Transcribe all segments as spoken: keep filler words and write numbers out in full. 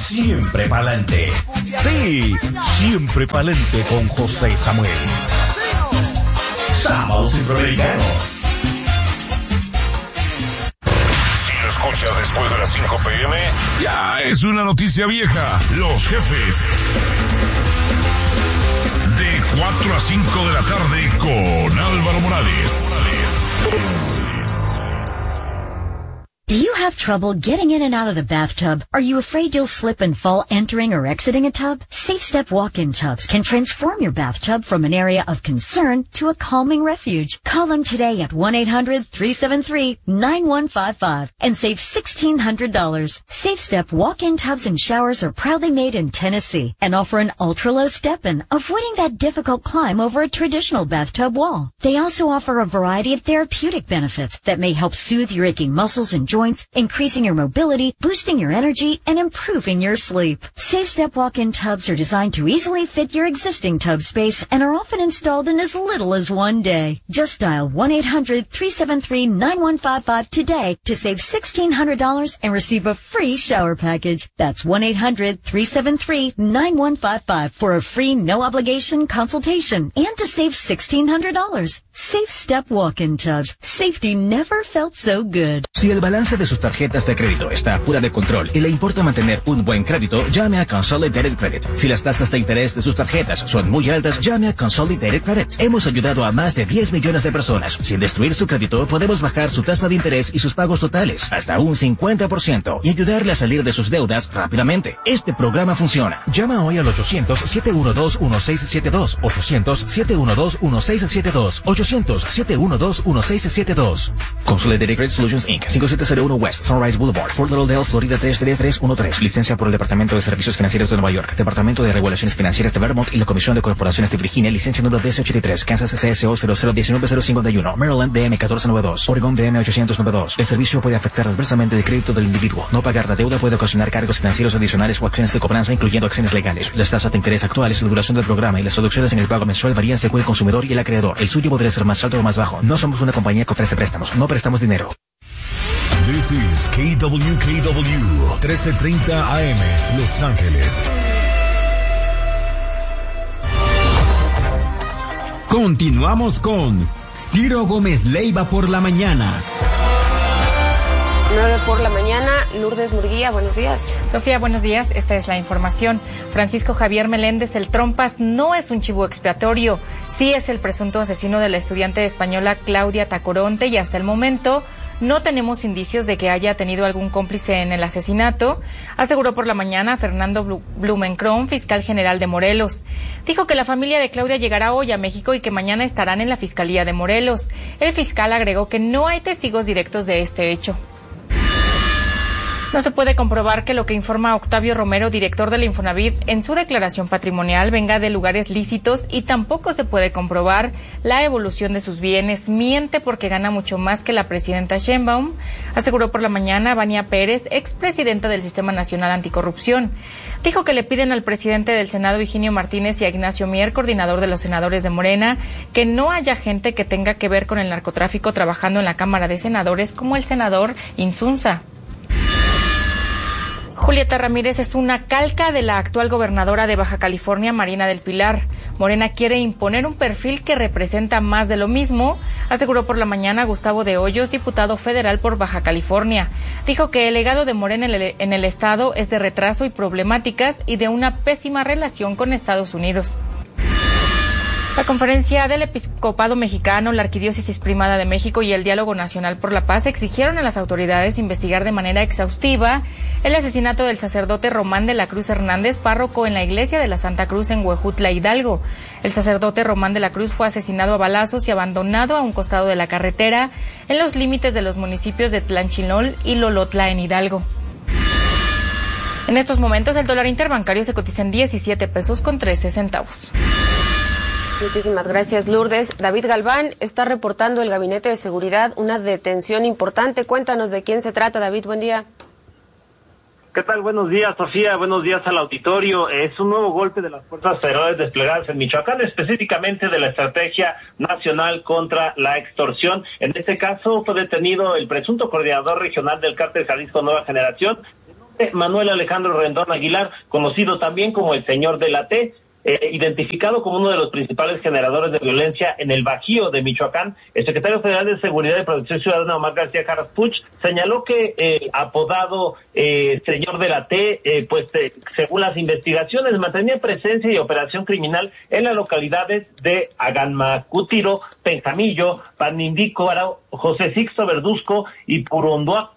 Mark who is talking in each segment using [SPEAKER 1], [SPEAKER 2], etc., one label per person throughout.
[SPEAKER 1] siempre pa'lante. Sí, siempre pa'lante con José Samuel. Sábados Centroamericanos.
[SPEAKER 2] Si lo escuchas después de las cinco pe eme, ya es una noticia vieja. Los jefes. De cuatro a cinco de la tarde con Álvaro Morales.
[SPEAKER 3] Do you have trouble getting in and out of the bathtub? Are you afraid you'll slip and fall entering or exiting a tub? Safe Step walk-in tubs can transform your bathtub from an area of concern to a calming refuge. Call them today at one eight hundred three seven three nine one five five and save sixteen hundred dollars. Safe Step walk-in tubs and showers are proudly made in Tennessee and offer an ultra-low step-in, avoiding that difficult climb over a traditional bathtub wall. They also offer a variety of therapeutic benefits that may help soothe your aching muscles and joints, increasing your mobility, boosting your energy, and improving your sleep. Safe Step walk-in tubs are designed to easily fit your existing tub space and are often installed in as little as one day. Just dial one eight hundred three seven three nine one five five today to save sixteen hundred dollars and receive a free shower package. That's one eight hundred three seven three nine one five five for a free no-obligation consultation and to save sixteen hundred dollars. Safe Step walk-in tubs. Safety never felt so good.
[SPEAKER 4] Si el balance de sus tarjetas de crédito está fuera de control y le importa mantener un buen crédito, llame a Consolidated Credit. Si las tasas de interés de sus tarjetas son muy altas, llame a Consolidated Credit. Hemos ayudado a más de diez millones de personas. Sin destruir su crédito, podemos bajar su tasa de interés y sus pagos totales hasta un cincuenta por ciento y ayudarle a salir de sus deudas rápidamente. Este programa funciona. Llama hoy al ochocientos siete uno dos uno seis siete dos, ochocientos siete uno dos uno seis siete dos, ochocientos siete uno dos uno seis siete dos. Consolidated Credit Solutions incorporated. cinco siete cero uno West Sunrise Boulevard, Fort Lauderdale, Florida tres tres tres uno tres. Licencia por el Departamento de Servicios Financieros de Nueva York, Departamento de Regulaciones Financieras de Vermont y la Comisión de Corporaciones de Virginia. Licencia número D S ochenta y tres. Kansas C S O cero cero uno nueve cero cincuenta y uno. Maryland D M catorce noventa y dos. Oregon D M ochocientos noventa y dos. El servicio puede afectar adversamente el crédito del individuo. No pagar la deuda puede ocasionar cargos financieros adicionales o acciones de cobranza, incluyendo acciones legales. Las tasas de interés actuales, la duración del programa y las reducciones en el pago mensual varían según el consumidor y el acreedor. El suyo podría ser más alto o más bajo. No somos una compañía que ofrece préstamos. No prestamos dinero.
[SPEAKER 2] This is K W K W trece treinta A M, Los Ángeles.
[SPEAKER 5] Continuamos con Ciro Gómez Leiva por la mañana.
[SPEAKER 6] nueve por la mañana, Lourdes Murguía, buenos días.
[SPEAKER 7] Sofía, buenos días, esta es la información. Francisco Javier Meléndez, el Trompas, no es un chivo expiatorio, sí es el presunto asesino de la estudiante española Claudia Tacoronte y hasta el momento no tenemos indicios de que haya tenido algún cómplice en el asesinato, aseguró por la mañana Fernando Blumenkron, fiscal general de Morelos. Dijo que la familia de Claudia llegará hoy a México y que mañana estarán en la Fiscalía de Morelos. El fiscal agregó que no hay testigos directos de este hecho. No se puede comprobar que lo que informa Octavio Romero, director del Infonavit, en su declaración patrimonial venga de lugares lícitos y tampoco se puede comprobar la evolución de sus bienes. Miente porque gana mucho más que la presidenta Sheinbaum, aseguró por la mañana Vania Pérez, expresidenta del Sistema Nacional Anticorrupción. Dijo que le piden al presidente del Senado, Higinio Martínez, y a Ignacio Mier, coordinador de los senadores de Morena, que no haya gente que tenga que ver con el narcotráfico trabajando en la Cámara de Senadores, como el senador Insunza. Julieta Ramírez es una calca de la actual gobernadora de Baja California, Marina del Pilar. Morena quiere imponer un perfil que representa más de lo mismo, aseguró por la mañana Gustavo de Hoyos, diputado federal por Baja California. Dijo que el legado de Morena en el, en el estado es de retraso y problemáticas y de una pésima relación con Estados Unidos. La Conferencia del Episcopado Mexicano, la Arquidiócesis Primada de México y el Diálogo Nacional por la Paz exigieron a las autoridades investigar de manera exhaustiva el asesinato del sacerdote Román de la Cruz Hernández, párroco en la Iglesia de la Santa Cruz en Huejutla, Hidalgo. El sacerdote Román de la Cruz fue asesinado a balazos y abandonado a un costado de la carretera en los límites de los municipios de Tlanchilol y Lolotla en Hidalgo. En estos momentos el dólar interbancario se cotiza en diecisiete pesos con trece centavos.
[SPEAKER 6] Muchísimas gracias, Lourdes. David Galván está reportando el Gabinete de Seguridad una detención importante. Cuéntanos de quién se trata, David. Buen día.
[SPEAKER 8] ¿Qué tal? Buenos días, Sofía. Buenos días al auditorio. Es un nuevo golpe de las fuerzas federales desplegadas en Michoacán, específicamente de la Estrategia Nacional contra la Extorsión. En este caso fue detenido el presunto coordinador regional del Cártel Jalisco Nueva Generación, José Manuel Alejandro Rendón Aguilar, conocido también como el señor de la T, Eh, identificado como uno de los principales generadores de violencia en el Bajío de Michoacán. El secretario federal de Seguridad y Protección Ciudadana, Omar García Harfuch, señaló que eh, apodado eh, señor de la T, eh, pues eh, según las investigaciones, mantenía presencia y operación criminal en las localidades de Aganmacútiro, Penjamillo, Panindícuaro, José Sixto Verduzco y Purondoac,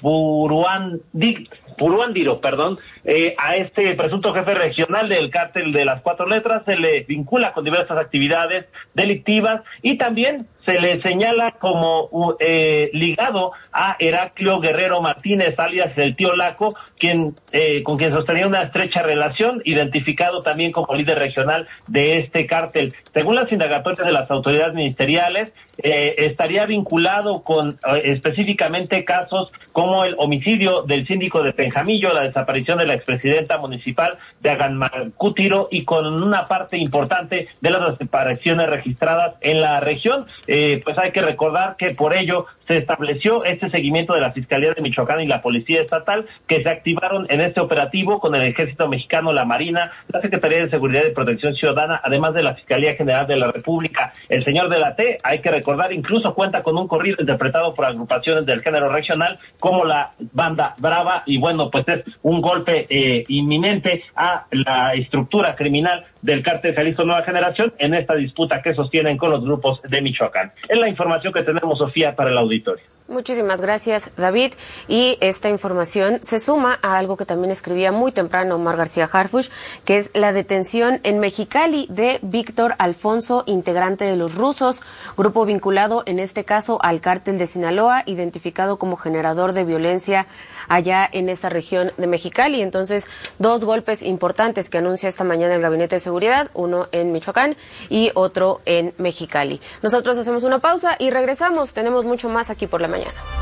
[SPEAKER 8] Puruandi, Puruándiro, perdón. Eh, a este presunto jefe regional del cártel de las cuatro letras se le vincula con diversas actividades delictivas y también se le señala como eh, ligado a Heraclio Guerrero Martínez, alias el tío Laco, quien eh, con quien sostenía una estrecha relación, identificado también como líder regional de este cártel. Según las indagatorias de las autoridades ministeriales, eh, estaría vinculado con eh, específicamente casos como el homicidio del síndico de Penjamillo, la desaparición de la expresidenta municipal de Aganmacútiro y con una parte importante de las desapariciones registradas en la región. Eh, pues hay que recordar que por ello se estableció este seguimiento de la Fiscalía de Michoacán y la Policía Estatal, que se activaron en este operativo con el Ejército Mexicano, la Marina, la Secretaría de Seguridad y Protección Ciudadana, además de la Fiscalía General de la República. El señor de la T, hay que recordar, incluso cuenta con un corrido interpretado por agrupaciones del género regional como la Banda Brava, y bueno, pues es un golpe eh, inminente a la estructura criminal del cártel Jalisco Nueva Generación en esta disputa que sostienen con los grupos de Michoacán. Es la información que tenemos, Sofía, para el auditorio.
[SPEAKER 6] Muchísimas gracias, David. Y esta información se suma a algo que también escribía muy temprano Omar García Harfuch, que es la detención en Mexicali de Víctor Alfonso, integrante de los Rusos, grupo vinculado en este caso al cártel de Sinaloa, identificado como generador de violencia allá en esta región de Mexicali. Entonces, dos golpes importantes que anuncia esta mañana el Gabinete de Seguridad, uno en Michoacán y otro en Mexicali. Nosotros hacemos una pausa y regresamos. Tenemos mucho más aquí por la mañana.